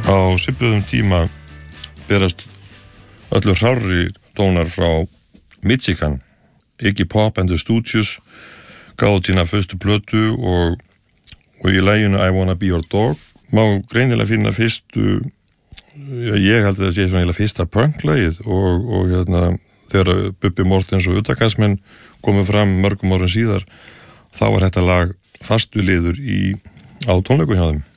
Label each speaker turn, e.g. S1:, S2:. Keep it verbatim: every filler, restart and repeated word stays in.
S1: Á svipuðum tíma berast öllu hrárri tónar frá Michigan. Iggy Pop and the Stooges gáðu sína fyrstu plötu og, og í laginu I Wanna Be Your Dog má greinilega finna fyrstu, ég held að það sé svona eiginlega fyrsta punk-lagið og, og hérna, þegar Bubbi Mortens og Utakasmenn komu fram mörgum árum síðar, þá var þetta lag fastu liður í, á tónleikum hjá þeim.